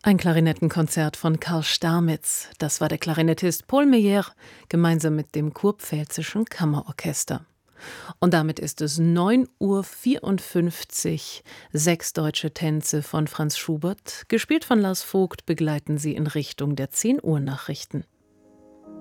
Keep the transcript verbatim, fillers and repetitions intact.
Ein Klarinettenkonzert von Karl Stamitz. Das war der Klarinettist Paul Meyer gemeinsam mit dem Kurpfälzischen Kammerorchester. Und damit ist es neun Uhr vierundfünfzig. Sechs deutsche Tänze von Franz Schubert, gespielt von Lars Vogt, begleiten Sie in Richtung der zehn Uhr Nachrichten.